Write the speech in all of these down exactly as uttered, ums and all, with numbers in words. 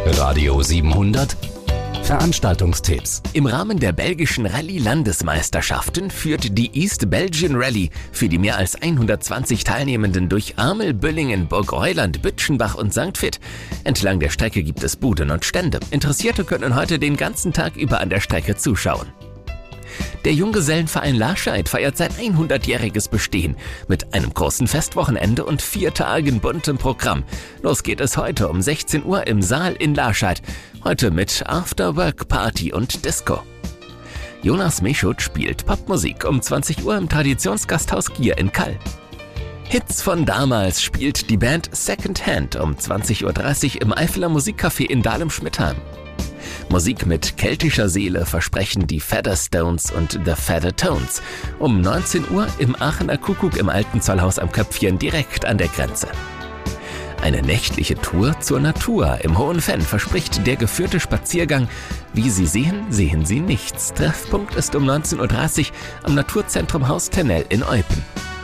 Radio siebenhundert Veranstaltungstipps. Im Rahmen der belgischen Rallye-Landesmeisterschaften führt die East Belgian Rally für die mehr als hundertzwanzig Teilnehmenden durch Amel, Büllingen, Burgreuland, Bütschenbach und Sankt Vith. Entlang der Strecke gibt es Buden und Stände. Interessierte können heute den ganzen Tag über an der Strecke zuschauen. Der Junggesellenverein Lascheid feiert sein hundertjähriges Bestehen mit einem großen Festwochenende und vier Tagen buntem Programm. Los geht es heute um sechzehn Uhr im Saal in Lascheid. Heute mit After-Work-Party und Disco. Jonas Meschut spielt Popmusik um zwanzig Uhr im Traditionsgasthaus Gier in Kall. Hits von damals spielt die Band Second Hand um zwanzig Uhr dreißig im Eifeler Musikcafé in Dahlem-Schmidtheim. Musik mit keltischer Seele versprechen die Featherstones und The Feather Tones um neunzehn Uhr im Aachener Kuckuck im alten Zollhaus am Köpfchen direkt an der Grenze. Eine nächtliche Tour zur Natur im Hohenfenn verspricht der geführte Spaziergang. Wie Sie sehen, sehen Sie nichts. Treffpunkt ist um neunzehn Uhr dreißig am Naturzentrum Haus Tennell in Eupen.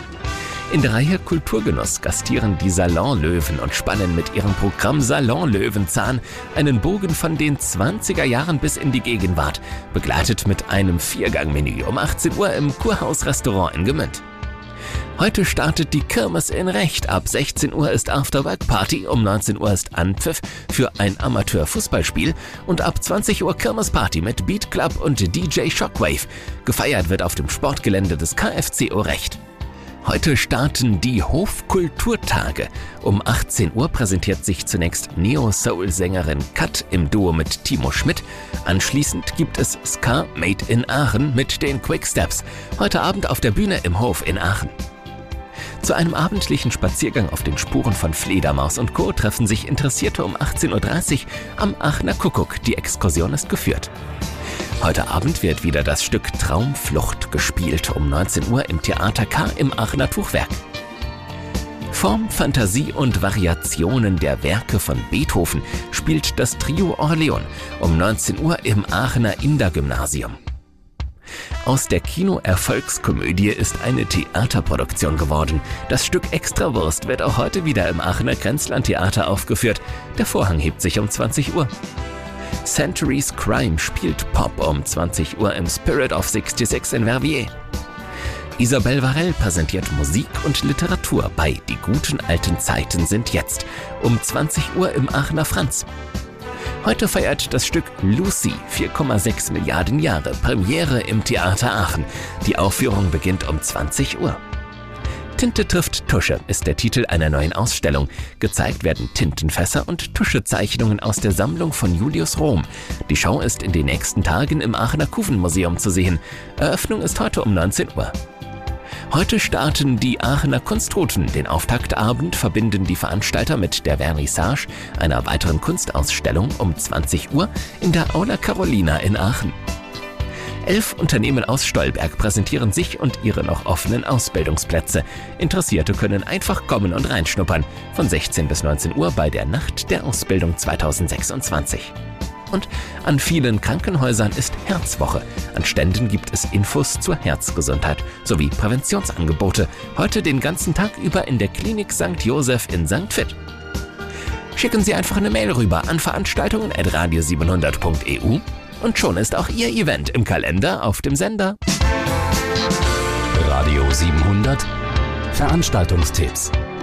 In der Reihe Kulturgenuss gastieren die Salonlöwen und spannen mit ihrem Programm Salon Löwenzahn einen Bogen von den zwanziger Jahren bis in die Gegenwart, begleitet mit einem Viergang-Menü um achtzehn Uhr im Kurhaus-Restaurant in Gemünd. Heute startet die Kirmes in Recht. Ab sechzehn Uhr ist After-Work-Party, um neunzehn Uhr ist Anpfiff für ein Amateur-Fußballspiel und ab zwanzig Uhr Kirmes-Party mit Beat Club und D J Shockwave. Gefeiert wird auf dem Sportgelände des K F C O Recht. Heute starten die Hofkulturtage. Um achtzehn Uhr präsentiert sich zunächst Neo-Soul-Sängerin Kat im Duo mit Timo Schmidt. Anschließend gibt es Ska Made in Aachen mit den Quicksteps. Heute Abend auf der Bühne im Hof in Aachen. Zu einem abendlichen Spaziergang auf den Spuren von Fledermaus und Co. treffen sich Interessierte um achtzehn Uhr dreißig am Aachener Kuckuck. Die Exkursion ist geführt. Heute Abend wird wieder das Stück Traumflucht gespielt, um neunzehn Uhr im Theater K im Aachener Tuchwerk. Form, Fantasie und Variationen der Werke von Beethoven spielt das Trio Orleon um neunzehn Uhr im Aachener Inder-Gymnasium. Aus der Kino-Erfolgskomödie ist eine Theaterproduktion geworden. Das Stück Extrawurst wird auch heute wieder im Aachener Grenzland-Theater aufgeführt. Der Vorhang hebt sich um zwanzig Uhr. Centuries Crime spielt Pop um zwanzig Uhr im Spirit of sechsundsechzig in Verviers. Isabelle Varell präsentiert Musik und Literatur bei Die guten alten Zeiten sind jetzt um zwanzig Uhr im Aachener Franz. Heute feiert das Stück Lucy vier Komma sechs Milliarden Jahre Premiere im Theater Aachen. Die Aufführung beginnt um zwanzig Uhr. Tinte trifft Tusche ist der Titel einer neuen Ausstellung. Gezeigt werden Tintenfässer und Tuschezeichnungen aus der Sammlung von Julius Rohm. Die Show ist in den nächsten Tagen im Aachener Kuvenmuseum zu sehen. Eröffnung ist heute um neunzehn Uhr. Heute starten die Aachener Kunstrouten. Den Auftaktabend verbinden die Veranstalter mit der Vernissage einer weiteren Kunstausstellung um zwanzig Uhr in der Aula Carolina in Aachen. Elf Unternehmen aus Stolberg präsentieren sich und ihre noch offenen Ausbildungsplätze. Interessierte können einfach kommen und reinschnuppern. Von sechzehn bis neunzehn Uhr bei der Nacht der Ausbildung zweitausendsechsundzwanzig. Und an vielen Krankenhäusern ist Herzwoche. An Ständen gibt es Infos zur Herzgesundheit sowie Präventionsangebote. Heute den ganzen Tag über in der Klinik Sankt Joseph in Sankt Vith. Schicken Sie einfach eine Mail rüber an veranstaltungen at radio siebenhundert punkt e u. Und schon ist auch Ihr Event im Kalender auf dem Sender. Radio siebenhundert Veranstaltungstipps.